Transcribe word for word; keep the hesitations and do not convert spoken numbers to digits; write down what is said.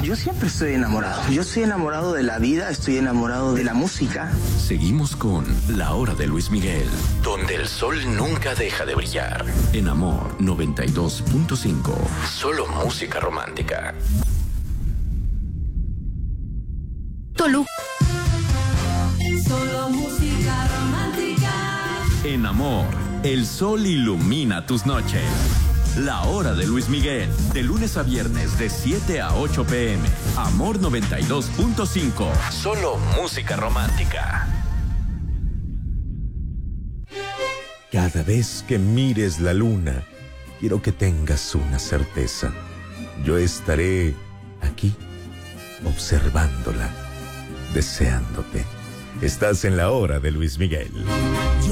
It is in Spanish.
Yo siempre estoy enamorado. Yo estoy enamorado de la vida, estoy enamorado de la música. Seguimos con La Hora de Luis Miguel, donde el sol nunca deja de brillar. En Amor noventa y dos punto cinco. Solo música romántica. Tolu. Solo música romántica. En Amor, el sol ilumina tus noches. La Hora de Luis Miguel, de lunes a viernes de siete a ocho pm. Amor noventa y dos punto cinco. Solo música romántica. Cada vez que mires la luna, quiero que tengas una certeza. Yo estaré aquí, observándola, deseándote. Estás en La Hora de Luis Miguel.